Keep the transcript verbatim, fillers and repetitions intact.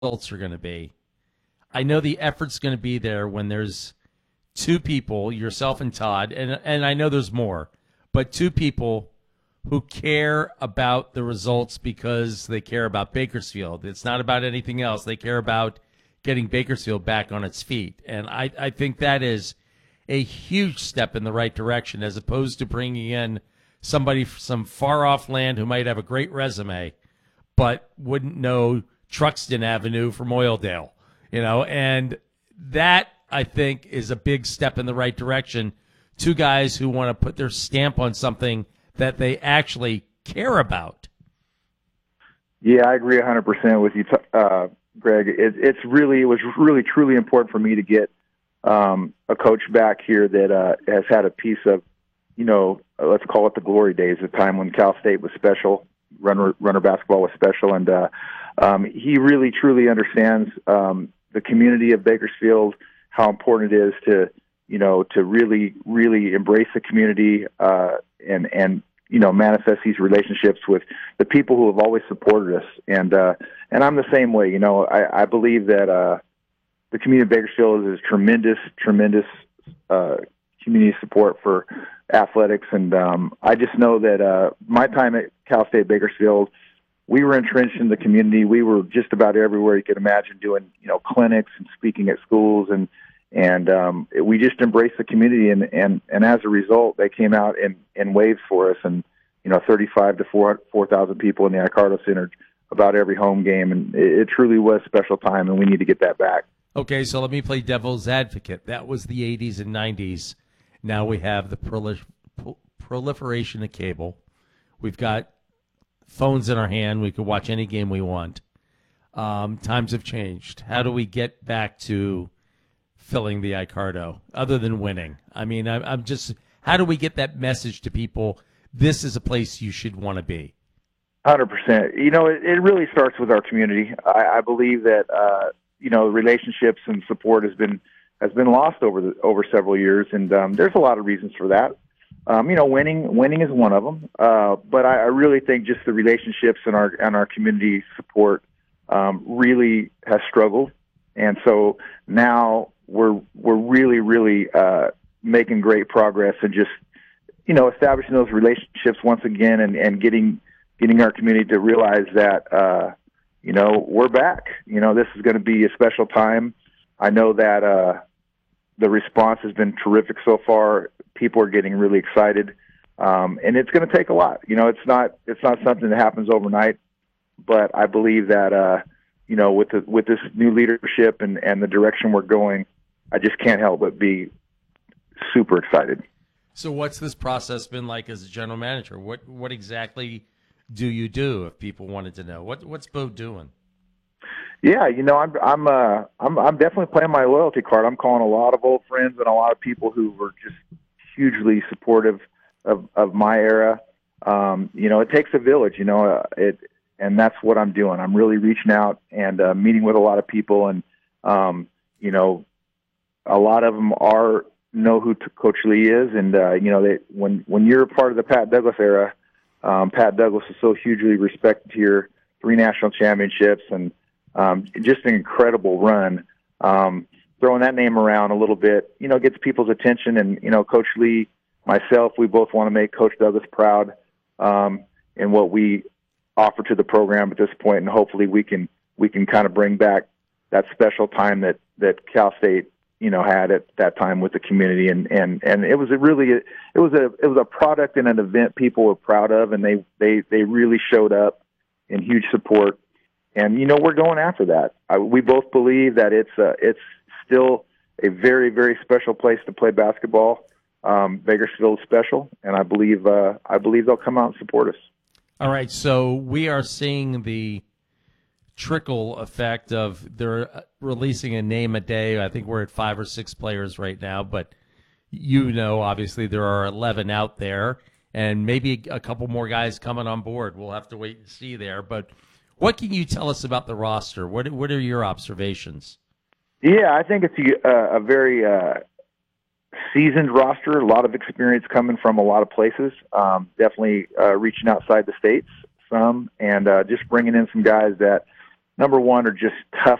results are going to be. I know the effort's going to be there when there's two people, yourself and Todd, and and I know there's more, but two people who care about the results because they care about Bakersfield. It's not about anything else. They care about getting Bakersfield back on its feet. And I, I think that is a huge step in the right direction as opposed to bringing in somebody from some far-off land who might have a great resume but wouldn't know Truxton Avenue from Oildale. You know, and that, I think, is a big step in the right direction. Two guys who want to put their stamp on something that they actually care about. Yeah, I agree one hundred percent with you, uh, Greg. It, it's really, it was really, truly important for me to get um, a coach back here that uh, has had a piece of, you know, let's call it the glory days, the time when Cal State was special, runner, runner basketball was special, and uh, um, he really, truly understands um, the community of Bakersfield, how important it is to, you know, to really, really embrace the community uh, and, and, you know, manifest these relationships with the people who have always supported us. And, uh, and I'm the same way. You know, I, I believe that uh, the community of Bakersfield is tremendous, tremendous uh, community support for athletics. And um, I just know that uh, my time at Cal State Bakersfield, we were entrenched in the community. We were just about everywhere you could imagine, doing, you know, clinics and speaking at schools, and and um, we just embraced the community. And, and, and as a result, they came out in, in waves for us, and you know, thirty-five to four thousand people in the Icardo Center about every home game, and it, it truly was a special time, and we need to get that back. Okay, so let me play devil's advocate. That was the eighties and nineties. Now we have the prolif- proliferation of cable. We've got phones in our hand. We could watch any game we want. Um, times have changed. How do we get back to filling the Icardo other than winning? I mean, I'm, I'm just, how do we get that message to people? This is a place you should want to be. one hundred percent. You know, it, it really starts with our community. I, I believe that, uh, you know, relationships and support has been, has been lost over the, over several years. And um, there's a lot of reasons for that. Um, you know, winning winning is one of them, uh, but I, I really think just the relationships and our and our community support um, really has struggled, and so now we're we're really really uh, making great progress and just, you know, establishing those relationships once again, and, and getting getting our community to realize that uh, you know, we're back. You know, this is going to be a special time. I know that uh, the response has been terrific so far. People are getting really excited, um, and it's going to take a lot. You know, it's not it's not something that happens overnight, but I believe that uh, you know, with the, with this new leadership and, and the direction we're going, I just can't help but be super excited. So, what's this process been like as a general manager? What what exactly do you do? If people wanted to know, what what's Bo doing? Yeah, you know, I'm I'm uh, I'm I'm definitely playing my loyalty card. I'm calling a lot of old friends and a lot of people who were just hugely supportive of, of my era. Um, you know, it takes a village, you know, uh, it, and that's what I'm doing. I'm really reaching out and uh, meeting with a lot of people, and, um, you know, a lot of them are, know who t- Coach Lee is. And, uh, you know, they, when, when you're a part of the Pat Douglas era, um, Pat Douglas is so hugely respected here, three national championships, and um, just an incredible run. Um, throwing that name around a little bit, you know, gets people's attention. And, you know, Coach Lee, myself, we both want to make Coach Douglas proud um, in what we offer to the program at this point, and hopefully we can we can kind of bring back that special time that, that Cal State, you know, had at that time with the community. And, and, and it was a really, it was a, it was a product and an event people were proud of, and they, they, they really showed up in huge support. And, you know, we're going after that. I, we both believe that it's uh, it's still a very, very special place to play basketball. Um, Bakersfield is special, and I believe uh, I believe they'll come out and support us. All right, so we are seeing the trickle effect of they're releasing a name a day. I think we're at five or six players right now, but you know, obviously there are eleven out there, and maybe a couple more guys coming on board. We'll have to wait and see there. But what can you tell us about the roster? What What are your observations? Yeah, I think it's a, a very uh, seasoned roster, a lot of experience coming from a lot of places, um, definitely uh, reaching outside the states some, and uh, just bringing in some guys that number one, are just tough